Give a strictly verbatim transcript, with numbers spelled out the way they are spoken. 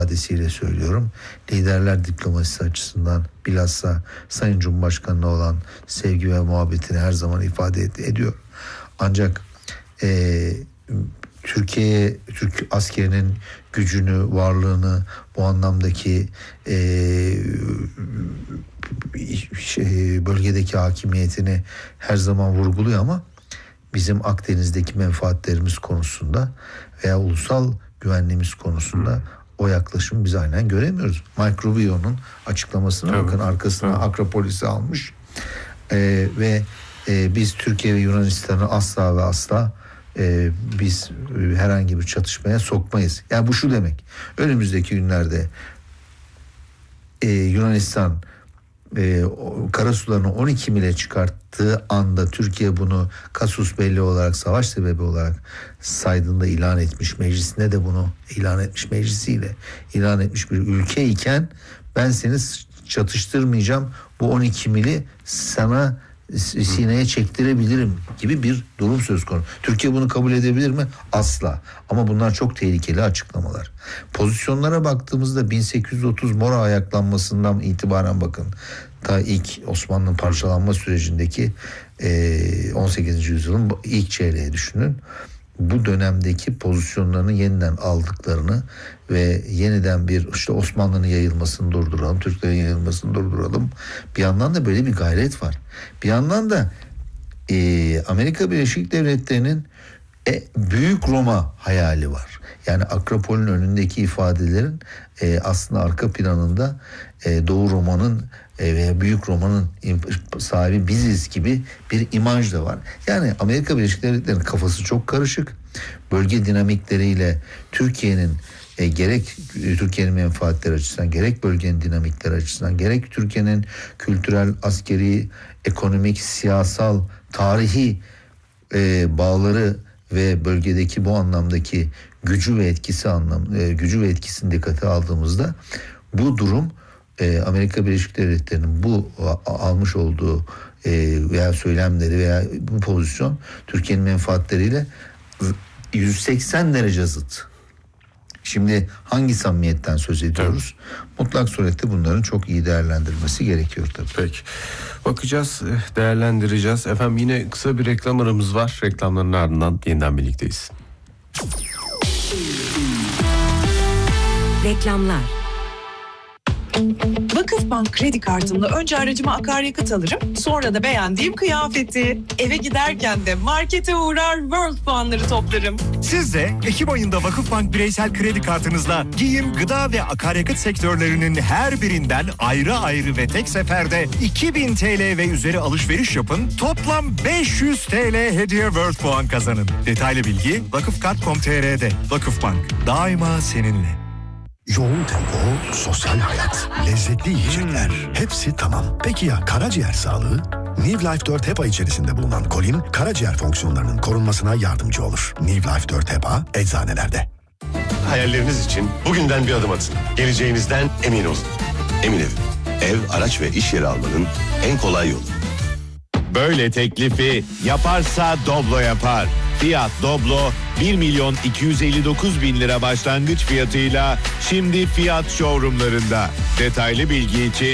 ifadesiyle söylüyorum. Liderler diplomasisi açısından bilhassa Sayın Cumhurbaşkanı'na olan sevgi ve muhabbetini her zaman ifade ed- ediyor. Ancak e, Türkiye'ye, Türk askerinin gücünü, varlığını, bu anlamdaki e, şey, bölgedeki hakimiyetini her zaman vurguluyor ama bizim Akdeniz'deki menfaatlerimiz konusunda veya ulusal güvenliğimiz konusunda hmm. o yaklaşımı biz aynen göremiyoruz. Mike Rubio'nun açıklamasına evet. bakın, arkasına evet. Akropolis'i almış ee, ve e, biz Türkiye ve Yunanistan'ı asla ve asla e, biz e, herhangi bir çatışmaya sokmayız. Yani bu şu demek: önümüzdeki günlerde e, Yunanistan e, karasularını on iki mile çıkarttığı anda Türkiye bunu kasus belli olarak, savaş sebebi olarak saydığında ilan etmiş, meclisinde de bunu ilan etmiş, meclisiyle ilan etmiş bir ülke iken ben seni çatıştırmayacağım, bu on iki mili sana sineye çektirebilirim gibi bir durum söz konusu. Türkiye bunu kabul edebilir mi? Asla. Ama bunlar çok tehlikeli açıklamalar. Pozisyonlara baktığımızda bin sekiz yüz otuz Mora ayaklanmasından itibaren bakın, ta ilk Osmanlı'nın parçalanma sürecindeki on sekizinci yüzyılın ilk çeyreği düşünün. Bu dönemdeki pozisyonlarını yeniden aldıklarını ve yeniden bir işte Osmanlı'nın yayılmasını durduralım, Türklerin yayılmasını durduralım. Bir yandan da böyle bir gayret var. Bir yandan da e, Amerika Birleşik Devletleri'nin e, Büyük Roma hayali var. Yani Akropol'ün önündeki ifadelerin e, aslında arka planında e, Doğu Roma'nın e, veya Büyük Roma'nın sahibi biziz gibi bir imaj da var. Yani Amerika Birleşik Devletleri'nin kafası çok karışık. Bölge dinamikleriyle Türkiye'nin e, gerek Türkiye'nin menfaatleri açısından, gerek bölgenin dinamikleri açısından, gerek Türkiye'nin kültürel, askeri, ekonomik, siyasal, tarihi e, bağları ve bölgedeki bu anlamdaki gücü ve etkisi anlam e, gücü ve etkisini dikkate aldığımızda bu durum e, Amerika Birleşik Devletleri'nin bu a, almış olduğu e, veya söylemleri veya bu pozisyon Türkiye'nin menfaatleriyle yüz seksen derece zıt. Şimdi hangi samimiyetten söz ediyoruz? Tabii. Mutlak surette bunların çok iyi değerlendirilmesi gerekiyor tabii. Peki. Bakacağız, değerlendireceğiz. Efendim yine kısa bir reklam aramız var. Reklamların ardından yeniden birlikteyiz. Reklamlar. Vakıfbank kredi kartımla önce aracıma akaryakıt alırım, sonra da beğendiğim kıyafeti. Eve giderken de markete uğrar, World puanları toplarım. Siz de Ekim ayında Vakıfbank bireysel kredi kartınızla giyim, gıda ve akaryakıt sektörlerinin her birinden ayrı ayrı ve tek seferde iki bin T L ve üzeri alışveriş yapın. Toplam beş yüz T L hediye World puan kazanın. Detaylı bilgi vakıfkart nokta com nokta t r'de. Vakıfbank, daima seninle. Yoğun tempo, sosyal hayat, lezzetli yiyecekler, hmm. hepsi tamam. Peki ya karaciğer sağlığı? New Life dört HEPA içerisinde bulunan kolin, karaciğer fonksiyonlarının korunmasına yardımcı olur. New Life dört HEPA eczanelerde. Hayalleriniz için bugünden bir adım atın. Geleceğinizden emin olun. Emin Ev, ev, araç ve iş yeri almanın en kolay yolu. Böyle teklifi yaparsa Doblo yapar. Fiat Doblo bir milyon iki yüz elli dokuz bin lira başlangıç fiyatıyla şimdi Fiat showroomlarında. Detaylı bilgi için